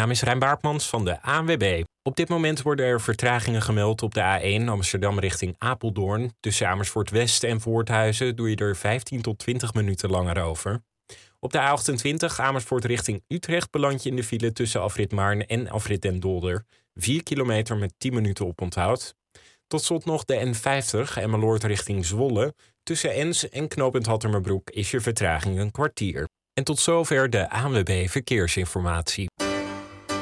naam is Rijn Baartmans van de ANWB. Op dit moment worden er vertragingen gemeld op de A1 Amsterdam richting Apeldoorn. Tussen Amersfoort West en Voorthuizen doe je er 15 tot 20 minuten langer over. Op de A28 Amersfoort richting Utrecht beland je in de file tussen afrit Maarn en afrit Den Dolder. 4 kilometer met 10 minuten oponthoud. Tot slot nog de N50 Emmeloord richting Zwolle. Tussen Ens en knooppunt Hattermerbroek is je vertraging een kwartier. En tot zover de ANWB Verkeersinformatie.